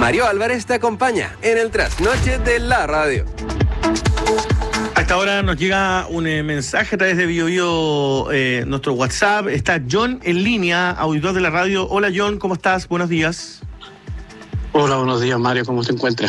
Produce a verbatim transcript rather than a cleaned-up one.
Mario Álvarez te acompaña en el trasnoche de la radio. A esta hora nos llega un eh, mensaje a través de Bio Bio, eh, nuestro WhatsApp. Está John en línea, auditor de la radio. Hola John, ¿cómo estás? Buenos días. Hola, buenos días Mario, ¿cómo te encuentras?